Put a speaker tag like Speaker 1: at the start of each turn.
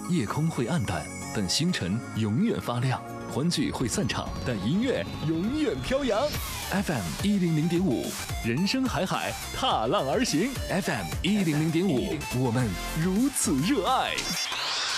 Speaker 1: 夜空会暗淡，但星辰永远发亮；欢聚会散场，但音乐永远飘扬。FM100.5，人生海海，踏浪而行。FM100.5，我们如此热爱。